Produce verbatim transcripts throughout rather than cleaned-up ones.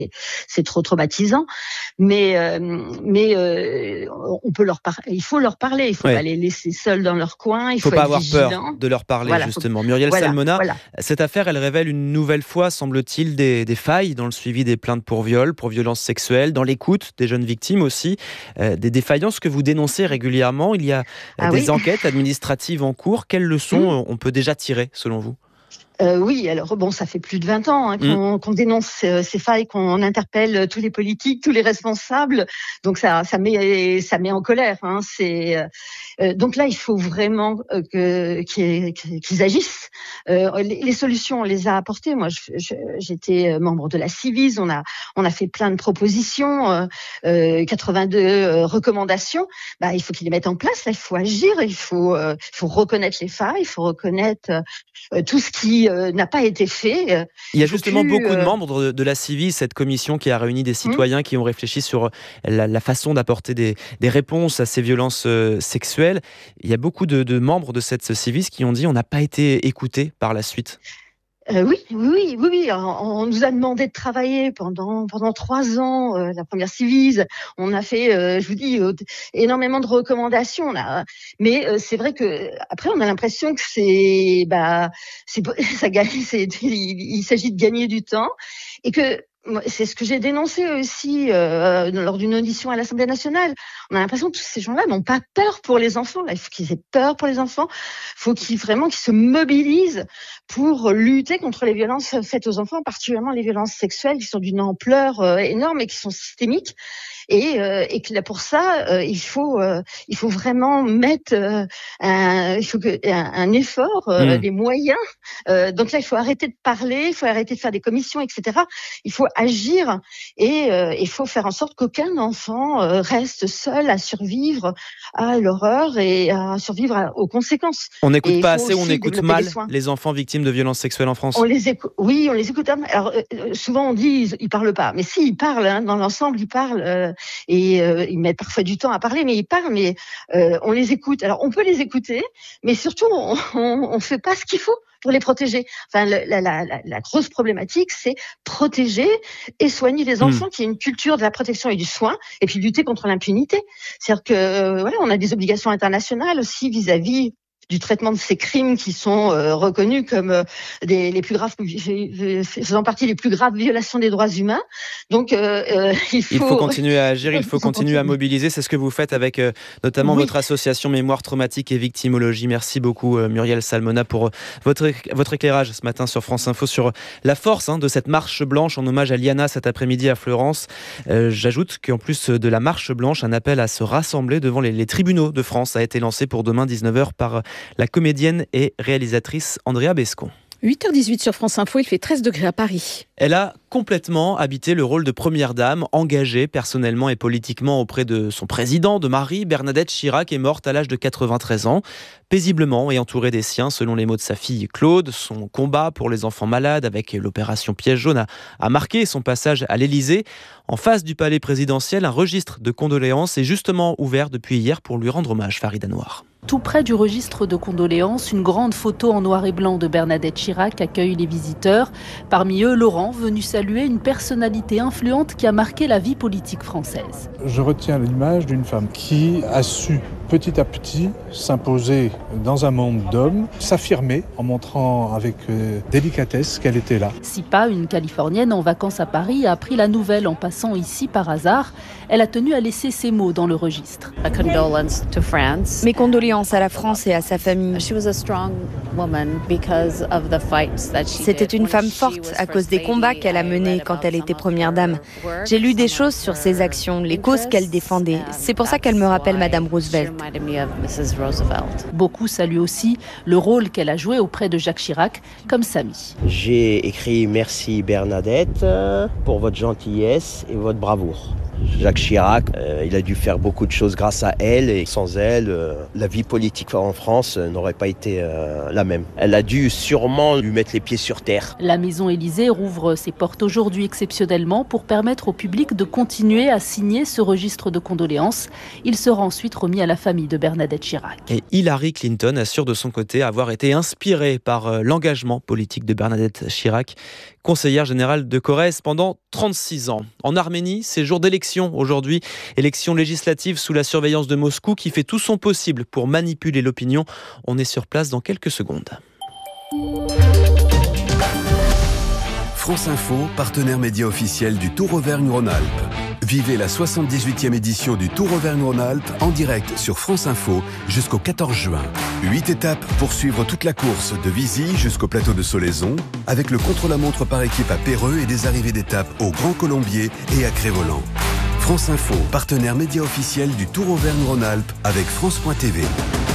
c'est trop traumatisant. Mais, euh, mais euh, on peut leur par... il faut leur parler. Il faut ouais. pas les laisser seuls dans leur coin. Il faut, faut pas être avoir vigilant. peur de leur parler, voilà, justement. faut... Muriel voilà, Salmona, voilà. cette affaire, elle révèle une nouvelle fois, semble-t-il, des, des failles dans le suivi des plaintes pour viol, pour violences sexuelles, dans l'écoute des jeunes victimes aussi, euh, des défaillances que vous dénoncez régulièrement. Il y a euh, ah, des oui. enquêtes administratives en cours. Quelles leçons mmh. on peut déjà tirer, selon vous ? Euh, oui, alors bon, ça fait plus de vingt ans hein, qu'on, mmh. qu'on dénonce euh, ces failles, qu'on interpelle tous les politiques, tous les responsables. Donc ça, ça met, ça met en colère. Hein, c'est euh, donc là, il faut vraiment euh, que, qu'ils, qu'ils agissent. Euh, les, les solutions, on les a apportées. Moi, je, je, j'étais membre de la Civis. On a, on a fait plein de propositions, euh, euh, quatre-vingt-deux euh, recommandations. Bah, il faut qu'ils les mettent en place. Là, il faut agir. Il faut, euh, il faut reconnaître les failles. Il faut reconnaître euh, tout ce qui Euh, n'a pas été fait. Il y a justement plus, beaucoup euh... de membres de, de la Civis, cette commission qui a réuni des citoyens mmh. qui ont réfléchi sur la, la façon d'apporter des, des réponses à ces violences euh, sexuelles. Il y a beaucoup de, de membres de cette Civis qui ont dit on n'a pas été écoutés par la suite. Euh, oui, oui, oui, oui. On, on nous a demandé de travailler pendant pendant trois ans. Euh, la première Civis, on a fait, euh, je vous dis, euh, énormément de recommandations. On a, mais euh, c'est vrai que après, on a l'impression que c'est, bah, c'est ça gagne. C'est, il, il s'agit de gagner du temps et que. C'est ce que j'ai dénoncé aussi euh, lors d'une audition à l'Assemblée nationale. On a l'impression que tous ces gens-là n'ont pas peur pour les enfants. Là, il faut qu'ils aient peur pour les enfants. Il faut qu'ils vraiment qu'ils se mobilisent pour lutter contre les violences faites aux enfants, particulièrement les violences sexuelles qui sont d'une ampleur euh, énorme et qui sont systémiques. Et, euh, et que là pour ça, euh, il faut euh, il faut vraiment mettre euh, un, il faut que, un, un effort, euh, mmh. des moyens. Euh, donc là, il faut arrêter de parler, il faut arrêter de faire des commissions, et cetera. Il faut agir et euh, il faut faire en sorte qu'aucun enfant euh, reste seul à survivre à l'horreur et à survivre à, aux conséquences. On n'écoute pas assez, on écoute mal les, les enfants victimes de violences sexuelles en France. On les écoute, oui, on les écoute. Alors euh, souvent on dit ils, ils parlent pas, mais si ils parlent hein, dans l'ensemble, ils parlent euh, et euh, ils mettent parfois du temps à parler, mais ils parlent, mais euh, on les écoute. Alors on peut les écouter, mais surtout on, on, on fait pas ce qu'il faut pour les protéger. Enfin, la, la, la, la grosse problématique, c'est protéger et soigner les enfants, mmh. qui est une culture de la protection et du soin, et puis lutter contre l'impunité. C'est-à-dire que euh, voilà, on a des obligations internationales aussi vis-à-vis du traitement de ces crimes qui sont euh, reconnus comme euh, des, les plus graves, faisant partie des plus graves violations des droits humains. Donc, euh, euh, il, faut... il faut continuer à agir, il faut continuer à mobiliser. C'est ce que vous faites avec euh, notamment oui. votre association Mémoire Traumatique et Victimologie. Merci beaucoup euh, Muriel Salmona pour euh, votre, votre éclairage ce matin sur France Info sur la force hein, de cette marche blanche en hommage à Liana cet après-midi à Fleurance. Euh, j'ajoute qu'en plus de la marche blanche, un appel à se rassembler devant les, les tribunaux de France a été lancé pour demain dix-neuf heures par la comédienne et réalisatrice Andrea Bescon. huit heures dix-huit sur France Info, il fait treize degrés à Paris. Elle a complètement habité le rôle de première dame, engagée personnellement et politiquement auprès de son président, de mari. Bernadette Chirac est morte à l'âge de quatre-vingt-treize ans, paisiblement et entourée des siens, selon les mots de sa fille Claude. Son combat pour les enfants malades avec l'opération Piège jaune a, a marqué son passage à l'Élysée. En face du palais présidentiel, un registre de condoléances est justement ouvert depuis hier pour lui rendre hommage. Farida Noir. Tout près du registre de condoléances, une grande photo en noir et blanc de Bernadette Chirac accueille les visiteurs. Parmi eux, Laurent, venu saluer une personnalité influente qui a marqué la vie politique française. Je retiens l'image d'une femme qui a su petit à petit s'imposer dans un monde d'hommes, s'affirmer en montrant avec euh, délicatesse qu'elle était là. Sipa, une Californienne en vacances à Paris, a appris la nouvelle en passant ici par hasard. Elle a tenu à laisser ces mots dans le registre. Mes condoléances à la France et à sa famille. C'était une femme forte à cause des combats qu'elle a menés quand elle était première dame. J'ai lu des choses sur ses actions, les causes qu'elle défendait. C'est pour ça qu'elle me rappelle Madame Roosevelt. Beaucoup saluent aussi le rôle qu'elle a joué auprès de Jacques Chirac, comme Samy. J'ai écrit merci Bernadette pour votre gentillesse et votre bravoure. Jacques Chirac. Euh, il a dû faire beaucoup de choses grâce à elle et sans elle, euh, la vie politique en France n'aurait pas été euh, la même. Elle a dû sûrement lui mettre les pieds sur terre. La Maison Élysée rouvre ses portes aujourd'hui exceptionnellement pour permettre au public de continuer à signer ce registre de condoléances. Il sera ensuite remis à la famille de Bernadette Chirac. Et Hillary Clinton assure de son côté avoir été inspirée par l'engagement politique de Bernadette Chirac, conseillère générale de Corrèze pendant trente-six ans. En Arménie, c'est jour d'élection aujourd'hui. Élection législative sous la surveillance de Moscou qui fait tout son possible pour manipuler l'opinion. On est sur place dans quelques secondes. France Info, partenaire média officiel du Tour Auvergne-Rhône-Alpes. Vivez la soixante-dix-huitième édition du Tour Auvergne-Rhône-Alpes en direct sur France Info jusqu'au quatorze juin. Huit étapes pour suivre toute la course de Vizy jusqu'au plateau de Solaison, avec le contre-la-montre par équipe à Péreux et des arrivées d'étapes au Grand Colombier et à Cré-Volant. France Info, partenaire média officiel du Tour Auvergne-Rhône-Alpes avec France point T V.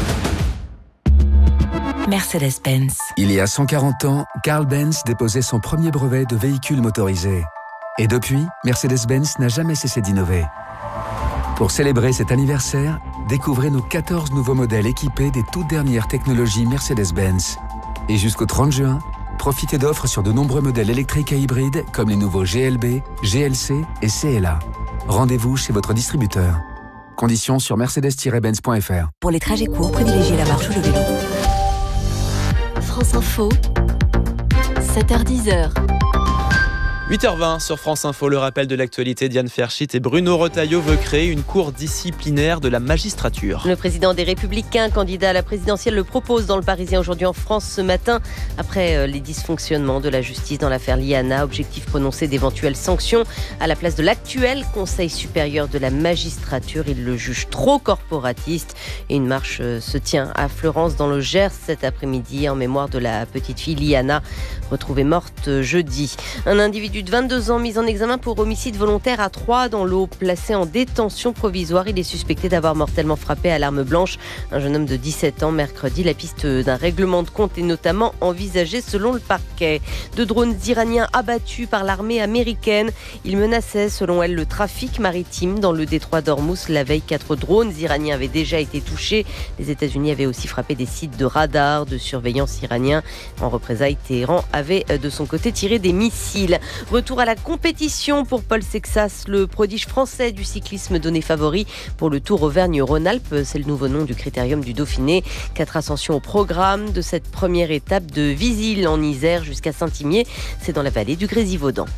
Mercedes-Benz. Il y a cent quarante ans, Carl Benz déposait son premier brevet de véhicule motorisé. Et depuis, Mercedes-Benz n'a jamais cessé d'innover. Pour célébrer cet anniversaire, découvrez nos quatorze nouveaux modèles équipés des toutes dernières technologies Mercedes-Benz. Et jusqu'au trente juin, profitez d'offres sur de nombreux modèles électriques et hybrides comme les nouveaux G L B, G L C et C L A. Rendez-vous chez votre distributeur. Conditions sur mercedes tiret benz point f r. Pour les trajets courts, privilégiez la marche ou le vélo. France Info, sept heures dix. huit heures vingt sur France Info, le rappel de l'actualité. Diane Ferchit et Bruno Retailleau veut créer une cour disciplinaire de la magistrature. Le président des Républicains, candidat à la présidentielle, le propose dans le Parisien aujourd'hui en France ce matin. Après les dysfonctionnements de la justice dans l'affaire Liana, objectif prononcer d'éventuelles sanctions à la place de l'actuel Conseil supérieur de la magistrature. Il le juge trop corporatiste. Et une marche se tient à Fleurance dans le Gers cet après-midi en mémoire de la petite fille Liana, retrouvée morte jeudi. Un individu de vingt-deux ans mis en examen pour homicide volontaire à Troyes dans l'eau, placé en détention provisoire. Il est suspecté d'avoir mortellement frappé à l'arme blanche un jeune homme de dix-sept ans mercredi. La piste d'un règlement de compte est notamment envisagée selon le parquet. Deux drones iraniens abattus par l'armée américaine. Ils menaçaient selon elle le trafic maritime dans le détroit d'Ormuz. La veille, quatre drones iraniens avaient déjà été touchés. Les États-Unis avaient aussi frappé des sites de radar de surveillance iraniens. En représailles, Téhéran avait de son côté tiré des missiles. Retour à la compétition pour Paul Sexas, le prodige français du cyclisme donné favori pour le Tour Auvergne-Rhône-Alpes. C'est le nouveau nom du critérium du Dauphiné. Quatre ascensions au programme de cette première étape de Visil en Isère jusqu'à Saint-Imier. C'est dans la vallée du Grésivaudan.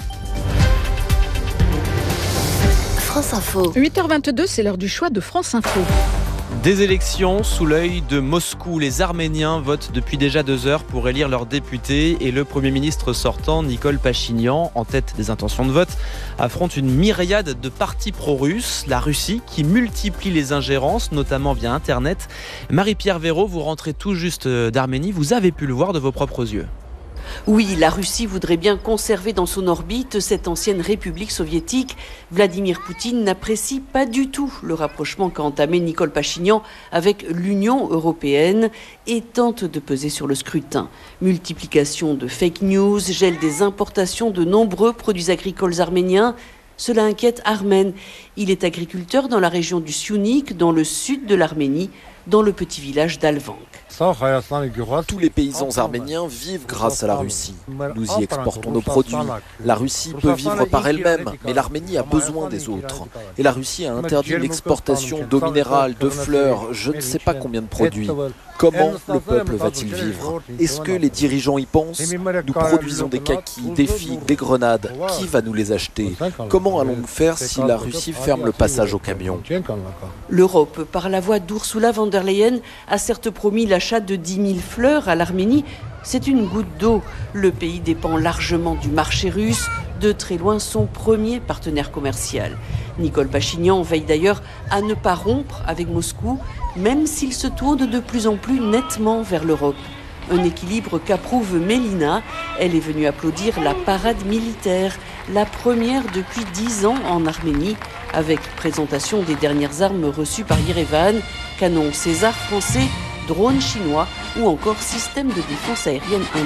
France Info. huit heures vingt-deux, c'est l'heure du choix de France Info. Des élections sous l'œil de Moscou. Les Arméniens votent depuis déjà deux heures pour élire leurs députés et le Premier ministre sortant, Nicole Pachinian, en tête des intentions de vote, affronte une myriade de partis pro-russes. La Russie qui multiplie les ingérences, notamment via Internet. Marie-Pierre Véraud, vous rentrez tout juste d'Arménie. Vous avez pu le voir de vos propres yeux. Oui, la Russie voudrait bien conserver dans son orbite cette ancienne république soviétique. Vladimir Poutine n'apprécie pas du tout le rapprochement qu'a entamé Nicole Pachinian avec l'Union européenne et tente de peser sur le scrutin. Multiplication de fake news, gel des importations de nombreux produits agricoles arméniens. Cela inquiète Armen. Il est agriculteur dans la région du Syunik, dans le sud de l'Arménie, dans le petit village d'Alvank. Tous les paysans arméniens vivent grâce à la Russie. Nous y exportons nos produits. La Russie peut vivre par elle-même, mais l'Arménie a besoin des autres. Et la Russie a interdit l'exportation d'eau minérale, de fleurs, je ne sais pas combien de produits. Comment le peuple va-t-il vivre? Est-ce que les dirigeants y pensent? Nous produisons des kakis, des figues, des grenades. Qui va nous les acheter? Comment allons-nous faire si la Russie ferme le passage aux camions? L'Europe, par la voix d'Ursula von der Leyen, a certes promis l'achat de dix mille fleurs à l'Arménie. C'est une goutte d'eau. Le pays dépend largement du marché russe, de très loin son premier partenaire commercial. Nicole Pachinian veille d'ailleurs à ne pas rompre avec Moscou, même s'il se tourne de plus en plus nettement vers l'Europe. Un équilibre qu'approuve Mélina. Elle est venue applaudir la parade militaire, la première depuis dix ans en Arménie, avec présentation des dernières armes reçues par Yerevan, canon César français, drones chinois ou encore système de défense aérienne indien.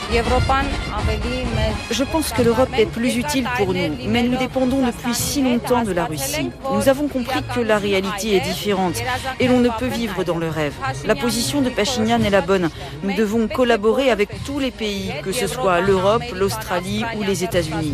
Je pense que l'Europe est plus utile pour nous, mais nous dépendons depuis si longtemps de la Russie. Nous avons compris que la réalité est différente et l'on ne peut vivre dans le rêve. La position de Pachinian est la bonne. Nous devons collaborer avec tous les pays, que ce soit l'Europe, l'Australie ou les États-Unis.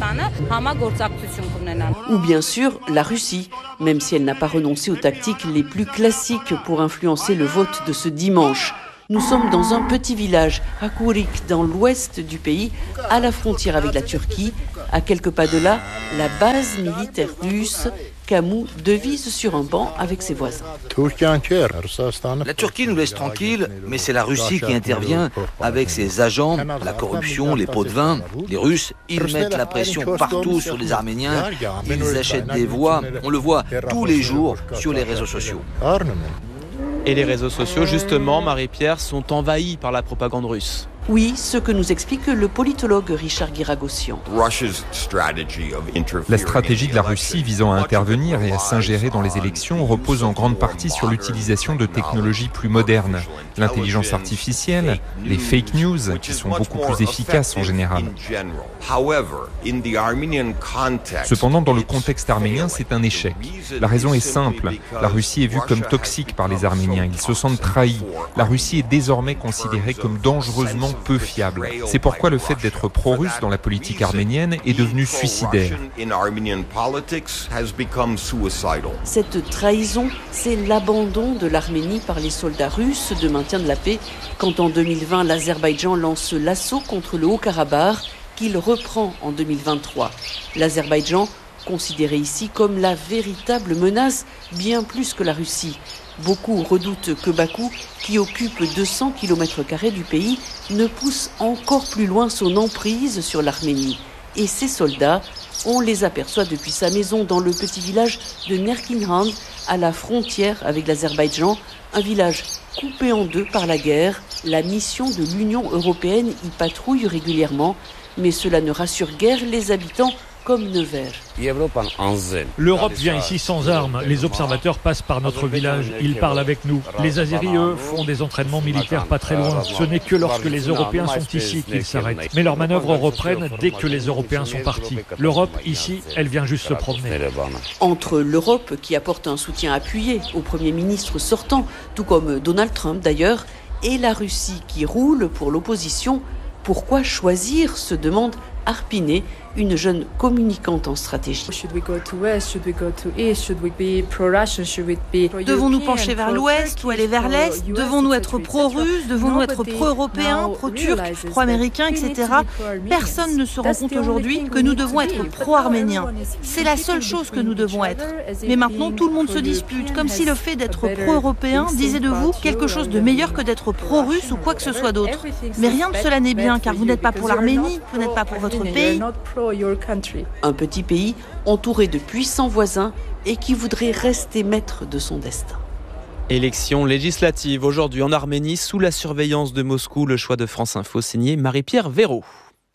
Ou bien sûr la Russie, même si elle n'a pas renoncé aux tactiques les plus classiques pour influencer le vote de ce dimanche. Nous sommes dans un petit village, à Kourik, dans l'ouest du pays, à la frontière avec la Turquie. À quelques pas de là, la base militaire russe. Camou devise sur un banc avec ses voisins. La Turquie nous laisse tranquilles, mais c'est la Russie qui intervient avec ses agents, la corruption, les pots de vin. Les Russes, ils mettent la pression partout sur les Arméniens. Ils achètent des voix, on le voit tous les jours sur les réseaux sociaux. Et les réseaux sociaux, justement, Marie-Pierre, sont envahis par la propagande russe. Oui, ce que nous explique le politologue Richard Guiragossian. La stratégie de la Russie visant à intervenir et à s'ingérer dans les élections repose en grande partie sur l'utilisation de technologies plus modernes. L'intelligence artificielle, les fake news, qui sont beaucoup plus efficaces en général. Cependant, dans le contexte arménien, c'est un échec. La raison est simple. La Russie est vue comme toxique par les Arméniens. Ils se sentent trahis. La Russie est désormais considérée comme dangereusement peu fiable. C'est pourquoi le fait d'être pro-russe dans la politique arménienne est devenu suicidaire. Cette trahison, c'est l'abandon de l'Arménie par les soldats russes de maintien de la paix, quand en deux mille vingt, l'Azerbaïdjan lance l'assaut contre le Haut-Karabakh, qu'il reprend en deux mille vingt-trois. L'Azerbaïdjan, considéré ici comme la véritable menace, bien plus que la Russie. Beaucoup redoutent que Bakou, qui occupe deux cents kilomètres carrés du pays, ne pousse encore plus loin son emprise sur l'Arménie. Et ces soldats, on les aperçoit depuis sa maison dans le petit village de Nerkinrand, à la frontière avec l'Azerbaïdjan, un village coupé en deux par la guerre. La mission de l'Union européenne y patrouille régulièrement, mais cela ne rassure guère les habitants comme Nevers. L'Europe vient ici sans armes. Les observateurs passent par notre village. Ils parlent avec nous. Les Azéris, eux, font des entraînements militaires pas très loin. Ce n'est que lorsque les Européens sont ici qu'ils s'arrêtent. Mais leurs manœuvres reprennent dès que les Européens sont partis. L'Europe, ici, elle vient juste se promener. Entre l'Europe, qui apporte un soutien appuyé au Premier ministre sortant, tout comme Donald Trump d'ailleurs, et la Russie qui roule pour l'opposition, pourquoi choisir, se demande Arpiné, une jeune communicante en stratégie. Devons-nous pencher vers l'ouest ou aller vers l'est? Devons-nous être pro-russes? Devons-nous être pro-européens, pro-turcs, pro-américains, et cetera. Personne ne se rend compte aujourd'hui que nous devons être pro-arméniens. C'est la seule chose que nous devons être. Mais maintenant, tout le monde se dispute, comme si le fait d'être pro-européen disait de vous quelque chose de meilleur que d'être pro-russe ou quoi que ce soit d'autre. Mais rien de cela n'est bien, car vous n'êtes pas pour l'Arménie, vous n'êtes pas pour votre pays. Un petit pays entouré de puissants voisins et qui voudrait rester maître de son destin. Élection législative aujourd'hui en Arménie sous la surveillance de Moscou. Le choix de France Info signé Marie-Pierre Véraud.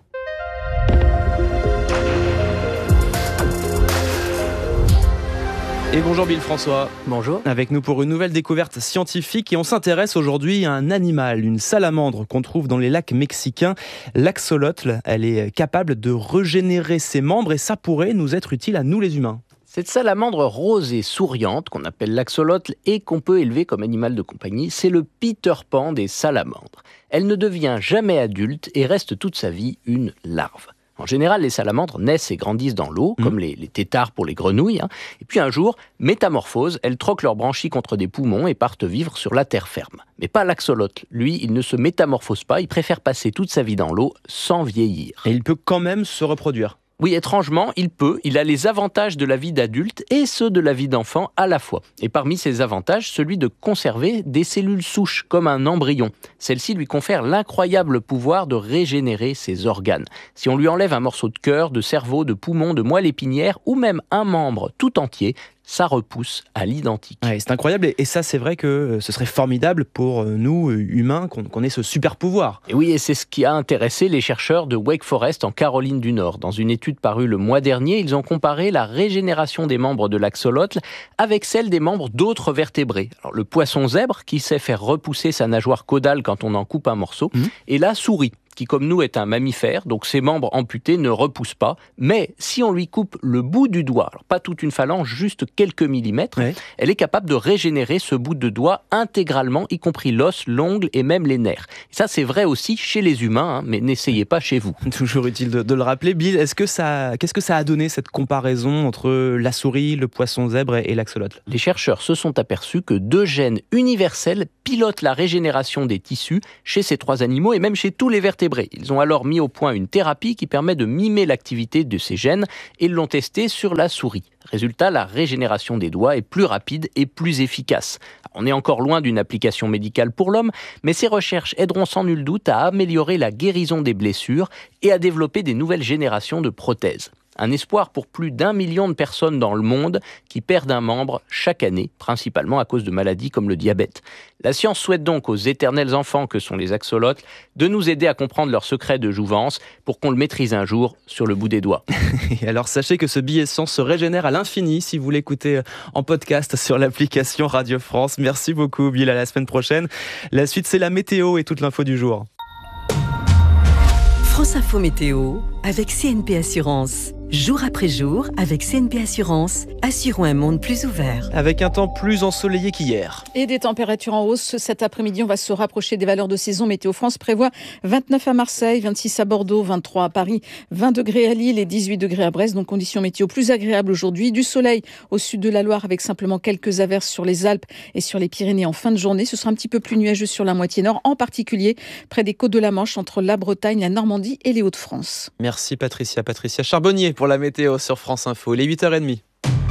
Et bonjour Bill François. Bonjour. Avec nous pour une nouvelle découverte scientifique et on s'intéresse aujourd'hui à un animal, une salamandre qu'on trouve dans les lacs mexicains, l'axolotl. Elle est capable de régénérer ses membres et ça pourrait nous être utile à nous les humains. Cette salamandre rose et souriante qu'on appelle l'axolotl et qu'on peut élever comme animal de compagnie, c'est le Peter Pan des salamandres. Elle ne devient jamais adulte et reste toute sa vie une larve. En général, les salamandres naissent et grandissent dans l'eau, mmh. comme les, les têtards pour les grenouilles. Hein. Et puis un jour, métamorphose, elles troquent leurs branchies contre des poumons et partent vivre sur la terre ferme. Mais pas l'axolotl. Lui, il ne se métamorphose pas, il préfère passer toute sa vie dans l'eau sans vieillir. Et il peut quand même se reproduire. Oui, étrangement, il peut. Il a les avantages de la vie d'adulte et ceux de la vie d'enfant à la fois. Et parmi ces avantages, celui de conserver des cellules souches, comme un embryon. Celle-ci lui confère l'incroyable pouvoir de régénérer ses organes. Si on lui enlève un morceau de cœur, de cerveau, de poumon, de moelle épinière ou même un membre tout entier, ça repousse à l'identique. Ouais, c'est incroyable et ça c'est vrai que ce serait formidable pour nous humains qu'on, qu'on ait ce super pouvoir. Et oui, et c'est ce qui a intéressé les chercheurs de Wake Forest en Caroline du Nord. Dans une étude parue le mois dernier, ils ont comparé la régénération des membres de l'axolotl avec celle des membres d'autres vertébrés. Alors, le poisson zèbre qui sait faire repousser sa nageoire caudale quand on en coupe un morceau, mmh. et la souris qui comme nous est un mammifère, donc ses membres amputés ne repoussent pas. Mais si on lui coupe le bout du doigt, alors pas toute une phalange, juste quelques millimètres, ouais. elle est capable de régénérer ce bout de doigt intégralement, y compris l'os, l'ongle et même les nerfs. Et ça, c'est vrai aussi chez les humains, hein, mais n'essayez pas chez vous. Toujours utile de, de le rappeler. Bill, est-ce que ça, qu'est-ce que ça a donné cette comparaison entre la souris, le poisson zèbre et, et l'axolotl ? Les chercheurs se sont aperçus que deux gènes universels pilotent la régénération des tissus chez ces trois animaux et même chez tous les vertébrés. Ils ont alors mis au point une thérapie qui permet de mimer l'activité de ces gènes et l'ont testé sur la souris. Résultat, la régénération des doigts est plus rapide et plus efficace. On est encore loin d'une application médicale pour l'homme, mais ces recherches aideront sans nul doute à améliorer la guérison des blessures et à développer des nouvelles générations de prothèses. Un espoir pour plus d'un million de personnes dans le monde qui perdent un membre chaque année, principalement à cause de maladies comme le diabète. La science souhaite donc aux éternels enfants que sont les axolotls de nous aider à comprendre leur secret de jouvence pour qu'on le maîtrise un jour sur le bout des doigts. Et alors sachez que ce billet cent se régénère à l'infini si vous l'écoutez en podcast sur l'application Radio France. Merci beaucoup Bill, à la semaine prochaine. La suite c'est la météo et toute l'info du jour. France Info Météo avec C N P Assurance. Jour après jour, avec C N P Assurance, assurons un monde plus ouvert. Avec un temps plus ensoleillé qu'hier. Et des températures en hausse. Cet après-midi, on va se rapprocher des valeurs de saison. Météo France prévoit vingt-neuf à Marseille, vingt-six à Bordeaux, vingt-trois à Paris, vingt degrés à Lille et dix-huit degrés à Brest. Donc conditions météo plus agréables aujourd'hui. Du soleil au sud de la Loire avec simplement quelques averses sur les Alpes et sur les Pyrénées en fin de journée. Ce sera un petit peu plus nuageux sur la moitié nord, en particulier près des côtes de la Manche, entre la Bretagne, la Normandie et les Hauts-de-France. Merci Patricia. Patricia Charbonnier pour la météo sur France Info. Il est huit heures trente.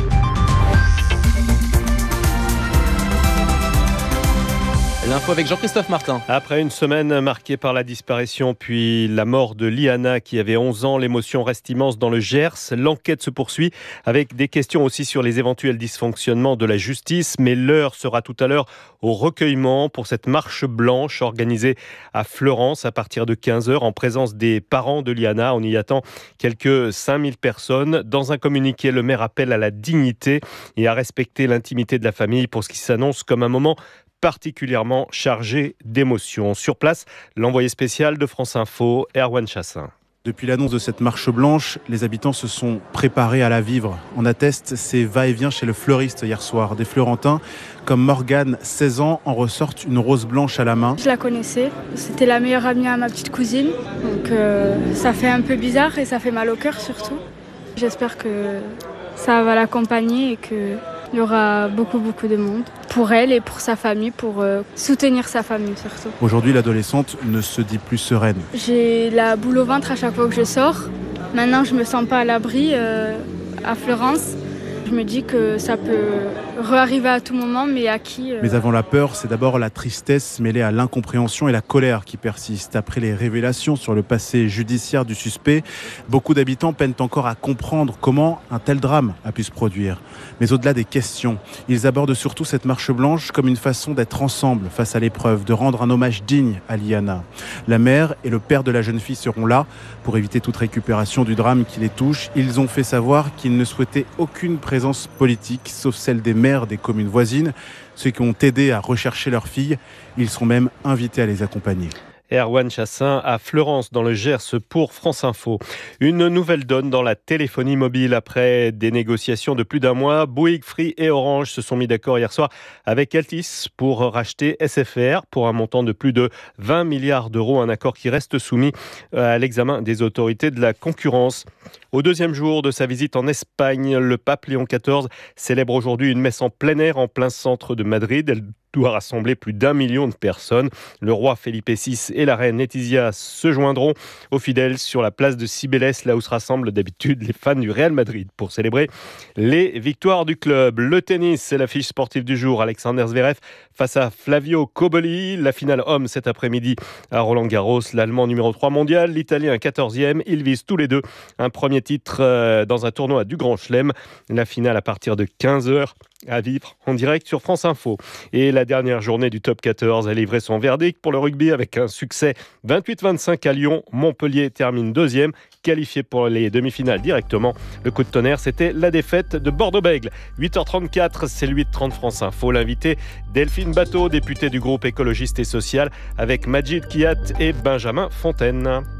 L'info avec Jean-Christophe Martin. Après une semaine marquée par la disparition puis la mort de Liana qui avait onze ans, l'émotion reste immense dans le Gers. L'enquête se poursuit avec des questions aussi sur les éventuels dysfonctionnements de la justice. Mais l'heure sera tout à l'heure au recueillement pour cette marche blanche organisée à Fleurance à partir de quinze heures en présence des parents de Liana. On y attend quelques cinq mille personnes. Dans un communiqué, le maire appelle à la dignité et à respecter l'intimité de la famille pour ce qui s'annonce comme un moment particulièrement chargé d'émotions. Sur place, l'envoyé spécial de France Info, Erwan Chassin. Depuis l'annonce de cette marche blanche, les habitants se sont préparés à la vivre. On atteste ces va-et-vient chez le fleuriste hier soir. Des Fleurentins comme Morgane, seize ans, en ressortent une rose blanche à la main. Je la connaissais, c'était la meilleure amie à ma petite cousine. Donc euh, ça fait un peu bizarre et ça fait mal au cœur surtout. J'espère que ça va l'accompagner et que il y aura beaucoup, beaucoup de monde pour elle et pour sa famille, pour euh, soutenir sa famille surtout. Aujourd'hui, l'adolescente ne se dit plus sereine. J'ai la boule au ventre à chaque fois que je sors. Maintenant, je ne me sens pas à l'abri euh, à Fleurance. Je me dis que ça peut re-arriver à tout moment, mais à qui euh... Mais avant la peur, c'est d'abord la tristesse mêlée à l'incompréhension et la colère qui persistent. Après les révélations sur le passé judiciaire du suspect, beaucoup d'habitants peinent encore à comprendre comment un tel drame a pu se produire. Mais au-delà des questions, ils abordent surtout cette marche blanche comme une façon d'être ensemble face à l'épreuve, de rendre un hommage digne à Liana. La mère et le père de la jeune fille seront là pour éviter toute récupération du drame qui les touche. Ils ont fait savoir qu'ils ne souhaitaient aucune présence politique, sauf celle des maires des communes voisines, ceux qui ont aidé à rechercher leur fille. Ils seront même invités à les accompagner. Erwan Chassin à Fleurance dans le Gers pour France Info. Une nouvelle donne dans la téléphonie mobile après des négociations de plus d'un mois. Bouygues, Free et Orange se sont mis d'accord hier soir avec Altice pour racheter S F R pour un montant de plus de vingt milliards d'euros, un accord qui reste soumis à l'examen des autorités de la concurrence. Au deuxième jour de sa visite en Espagne, le pape Léon quatorze célèbre aujourd'hui une messe en plein air en plein centre de Madrid. Elle doit rassembler plus d'un million de personnes. Le roi Felipe six et la reine Laetitia se joindront aux fidèles sur la place de Cibeles, là où se rassemblent d'habitude les fans du Real Madrid pour célébrer les victoires du club. Le tennis, c'est l'affiche sportive du jour. Alexander Zverev face à Flavio Cobolli. La finale homme cet après-midi à Roland-Garros. L'Allemand numéro trois mondial, l'Italien quatorzième. Ils visent tous les deux un premier titre dans un tournoi du Grand Chelem. La finale à partir de quinze heures à vivre en direct sur France Info. Et la dernière journée du top quatorze a livré son verdict pour le rugby avec un succès vingt-huit vingt-cinq à Lyon. Montpellier termine deuxième, qualifié pour les demi-finales directement. Le coup de tonnerre, c'était la défaite de Bordeaux-Bègles. huit heures trente-quatre, c'est le huit trente France Info. L'invité, Delphine Bateau, députée du groupe écologiste et social, avec Majid Kiat et Benjamin Fontaine.